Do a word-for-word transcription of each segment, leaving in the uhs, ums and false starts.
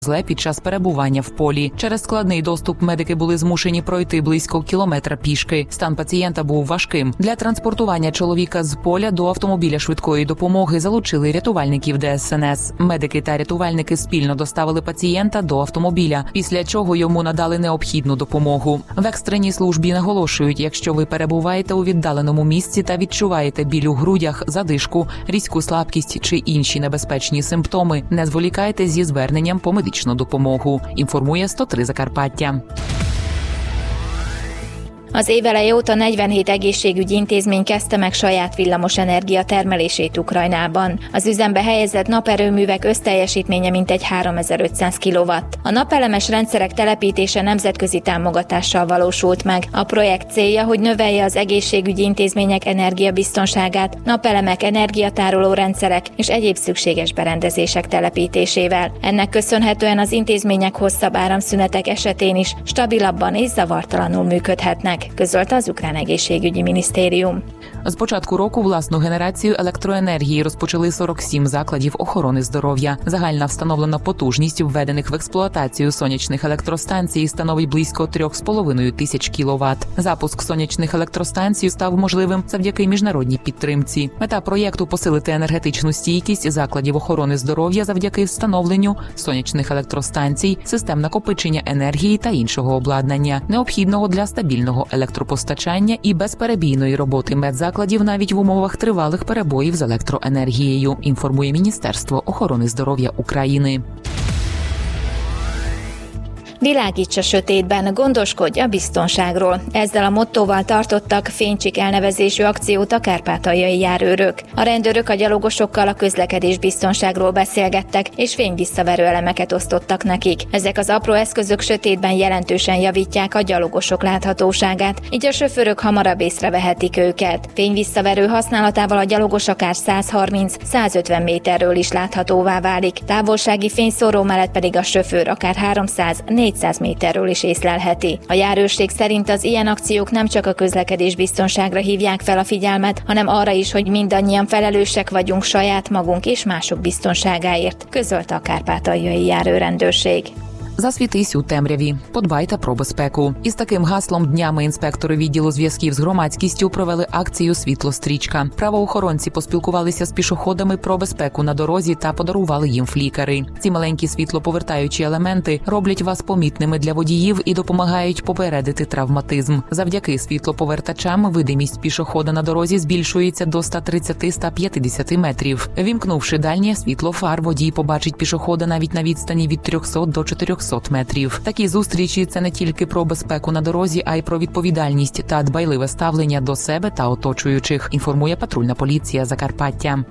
зле під час перебування в полі. Через складний доступ медики були змушені пройти близько кілометра пішки. Стан пацієнта був важким. Для транспортування чоловіка з поля до автомобіля швидкої допомоги залучили рятувальників Де Ес Ен Ес. Медики та рятувальники спільно доставили пацієнта до автомобіля, після чого йому надали необхідну допомогу. В екстреній службі наголошують, якщо ви перебуваєте у віддаленому місці та відчуваєте біль у грудях, задишку, різку слабкість чи інші небезпечні симптоми, не зволікайте зі зверненням по медичну допомогу, інформує сто три Закарпаття. Az év eleje óta negyvenhét egészségügyi intézmény kezdte meg saját villamosenergia termelését Ukrajnában. Az üzembe helyezett naperőművek összteljesítménye mintegy háromezer-ötszáz kilowatt. A napelemes rendszerek telepítése nemzetközi támogatással valósult meg. A projekt célja, hogy növelje az egészségügyi intézmények energiabiztonságát, napelemek, energiatároló rendszerek és egyéb szükséges berendezések telepítésével. Ennek köszönhetően az intézmények hosszabb áramszünetek esetén is stabilabban és zavartalanul működhetnek, közölte az ukrán egészségügyi minisztérium. З початку року власну генерацію електроенергії розпочали сорок сім закладів охорони здоров'я. Загальна встановлена потужність введених в експлуатацію сонячних електростанцій становить близько трьох з половиною тисяч кіловат. Запуск сонячних електростанцій став можливим завдяки міжнародній підтримці. Мета проєкту – посилити енергетичну стійкість закладів охорони здоров'я завдяки встановленню сонячних електростанцій, систем накопичення енергії та іншого обладнання, необхідного для стабільного електропостачання і безперебійної роботи медзакладів навіть в умовах тривалих перебоїв з електроенергією, інформує Міністерство охорони здоров'я України. Világíts a sötétben, gondoskodj a biztonságról. Ezzel a mottóval tartottak fénycsik elnevezésű akciót a kárpátaljai járőrök. A rendőrök a gyalogosokkal a közlekedés biztonságról beszélgettek, és fényvisszaverő elemeket osztottak nekik. Ezek az apró eszközök sötétben jelentősen javítják a gyalogosok láthatóságát, így a sofőrök hamarabb észrevehetik őket. Fényvisszaverő használatával a gyalogos akár száz harminc-százötven méterről is láthatóvá válik, távolsági fényszóró mellett pedig a sofőr akár háromszáz-négyszáz méterről is észlelheti. A járőrség szerint az ilyen akciók nem csak a közlekedés biztonságra hívják fel a figyelmet, hanem arra is, hogy mindannyian felelősek vagyunk saját magunk és mások biztonságáért, közölte a kárpátaljai járőrendőrség. Засвітись у темряві. Подбайте про безпеку. Із таким гаслом днями інспектори відділу зв'язків з громадськістю провели акцію «Світло-стрічка». Правоохоронці поспілкувалися з пішоходами про безпеку на дорозі та подарували їм флікери. Ці маленькі світлоповертаючі елементи роблять вас помітними для водіїв і допомагають попередити травматизм. Завдяки світлоповертачам видимість пішохода на дорозі збільшується до сто тридцять - сто п'ятдесят метрів. Вімкнувши дальнє світло фар, водій побачить пішохода навіть на відстані від трьохсот до чотирьохсот метрів. Такі зустрічі – це не тільки про безпеку на дорозі, а й про відповідальність та дбайливе ставлення до себе та оточуючих, інформує патрульна поліція Закарпаття.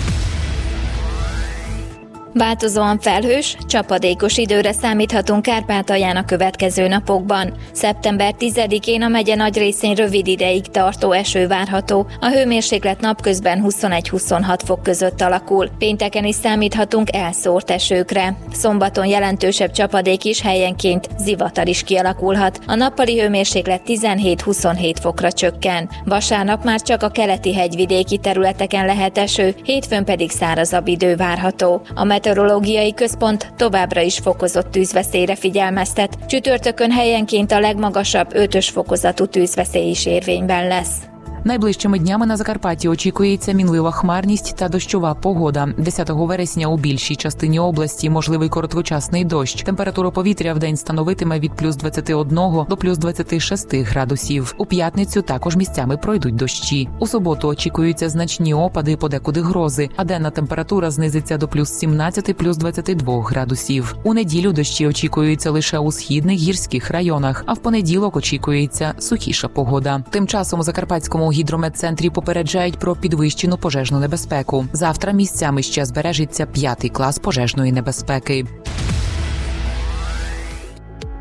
Változóan felhős, csapadékos időre számíthatunk Kárpátalján a következő napokban. Szeptember tizedikén a megye nagy részén rövid ideig tartó eső várható, a hőmérséklet napközben huszonegy-huszonhat fok között alakul. Pénteken is számíthatunk elszórt esőkre. Szombaton jelentősebb csapadék is, helyenként zivatar is kialakulhat. A nappali hőmérséklet tizenhét-huszonhét fokra csökken. Vasárnap már csak a keleti hegyvidéki területeken lehet eső, hétfőn pedig szárazabb idő várható. A meteorológiai központ továbbra is fokozott tűzveszélyre figyelmeztet. Csütörtökön helyenként a legmagasabb ötös fokozatú tűzveszély is érvényben lesz. Найближчими днями на Закарпатті очікується мінлива хмарність та дощова погода. десятого вересня у більшій частині області можливий короткочасний дощ. Температура повітря вдень становитиме від плюс двадцять один до плюс двадцять шість градусів. У п'ятницю також місцями пройдуть дощі. У суботу очікуються значні опади, подекуди грози, а денна температура знизиться до плюс сімнадцять - плюс двадцять два градусів. У неділю дощі очікуються лише у східних гірських районах, а в понеділок очікується сухіша погода. Тим часом у Закарпатському гідрометцентрі попереджають про підвищену пожежну небезпеку. Завтра місцями ще збережеться п'ятий клас пожежної небезпеки.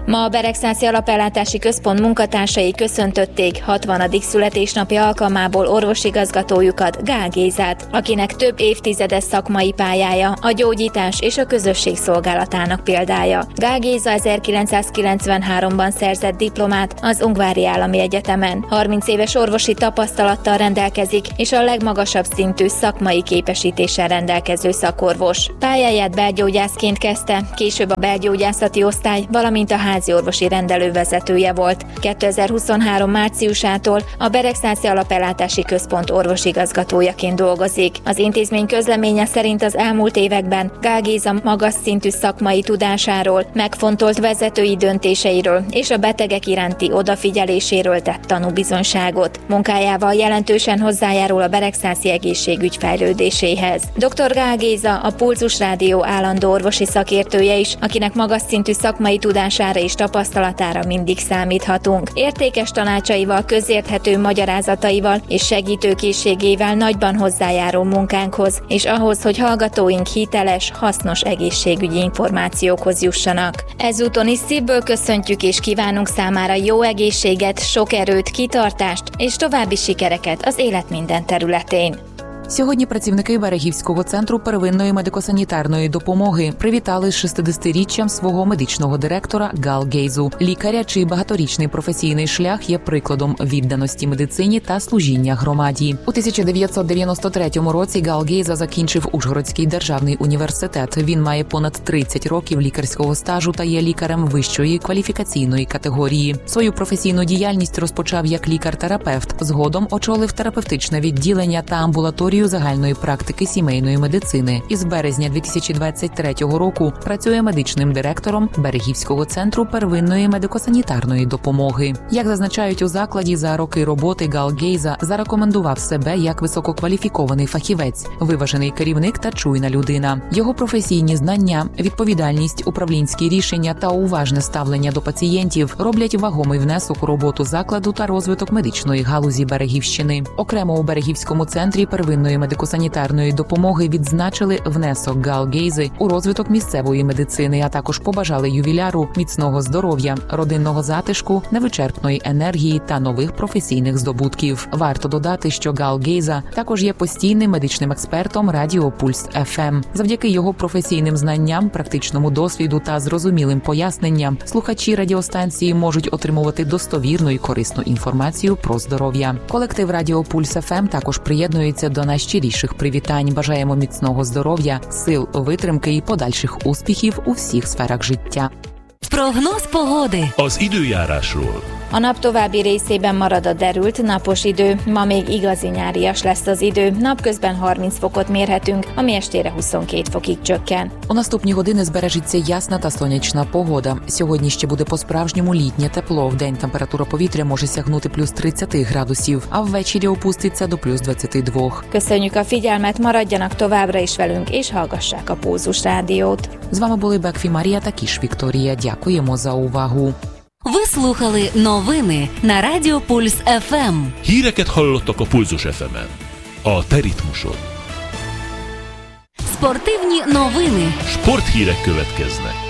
Ma a Beregszászi Alapellátási Központ munkatársai köszöntötték hatvanadik születésnapja alkalmából orvosigazgatójukat, Gál Gézát, akinek több évtizedes szakmai pályája a gyógyítás és a közösség szolgálatának példája. Gál Géza ezerkilencszázkilencvenháromban szerzett diplomát az Ungvári Állami Egyetemen. harminc éves orvosi tapasztalattal rendelkezik, és a legmagasabb szintű szakmai képesítéssel rendelkező szakorvos. Pályáját belgyógyászként kezdte, később a belgyógyászati osztály, valamint a háziorvosi rendelő vezetője volt. kétezer-huszonhárom márciusától a Beregszászi Alapellátási Központ orvosigazgatójaként dolgozik. Az intézmény közleménye szerint az elmúlt években Gál Géza magas szintű szakmai tudásáról, megfontolt vezetői döntéseiről és a betegek iránti odafigyeléséről tett tanúbizonyságot. Munkájával jelentősen hozzájárul a beregszászi egészségügy fejlődéséhez. doktor Gál Géza a Pulzus Rádió állandó orvosi szakértője is, akinek magas szintű szakmai tudására és tapasztalatára mindig számíthatunk. Értékes tanácsaival, közérthető magyarázataival és segítőkészségével nagyban hozzájárul munkánkhoz, és ahhoz, hogy hallgatóink hiteles, hasznos egészségügyi információkhoz jussanak. Ezúton is szívből köszöntjük és kívánunk számára jó egészséget, sok erőt, kitartást és további sikereket az élet minden területén. Сьогодні працівники Берегівського центру первинної медико-санітарної допомоги привітали з шістдесятиріччям свого медичного директора Гал Гейзу, лікаря, чий багаторічний професійний шлях є прикладом відданості медицині та служіння громаді. У тисяча дев'ятсот дев'яносто третьому році Гал Гейза закінчив Ужгородський державний університет. Він має понад тридцять років лікарського стажу та є лікарем вищої кваліфікаційної категорії. Свою професійну діяльність розпочав як лікар-терапевт. Згодом очолив терапевтичне відділення та амбулаторію загальної практики сімейної медицини. Із березня дві тисячі двадцять третього року працює медичним директором Берегівського центру первинної медико-санітарної допомоги. Як зазначають у закладі, за роки роботи Гал Гейза зарекомендував себе як висококваліфікований фахівець, виважений керівник та чуйна людина. Його професійні знання, відповідальність, управлінські рішення та уважне ставлення до пацієнтів роблять вагомий внесок у роботу закладу та розвиток медичної галузі Берегівщини. Окремо у Берегівському центрі первинної медико-санітарної допомоги відзначили внесок Гал Гейзи у розвиток місцевої медицини, а також побажали ювіляру міцного здоров'я, родинного затишку, невичерпної енергії та нових професійних здобутків. Варто додати, що Гал Гейза також є постійним медичним експертом Радіо Пульс еф ем. Завдяки його професійним знанням, практичному досвіду та зрозумілим поясненням слухачі радіостанції можуть отримувати достовірну і корисну інформацію про здоров'я. Колектив Радіо Пульс еф ем також приєднується до найщиріших привітань. Бажаємо міцного здоров'я, сил, витримки і подальших успіхів у всіх сферах життя. Прогноz pogody. Az időjárásról. A nap további részében marad a derült, napos idő, ma még igazi nyárias lesz az idő, napközben harminc fokot mérhetünk, ami estére huszonkét fokig csökken. У наступні години збережеться ясна та сонячна погода. Сьогодні ще буде по-справжньому літнє тепло. Вдень температура повітря може сягнути плюс тридцять градусів, а ввечері опуститься до плюс двадцять два. Köszönjük a figyelmet, maradjanak továbbra is velünk, és hallgassák a Pulzus Rádiót. З вами були Бекфі Марія та Кіш Вікторія. Дякуємо за увагу. Ви слухали новини на Радіо Пульс еф ем. Híreket hallottak a Pulzus еф ем-en. A te ritmusod. Спортивні новини. Sporthírek következnek.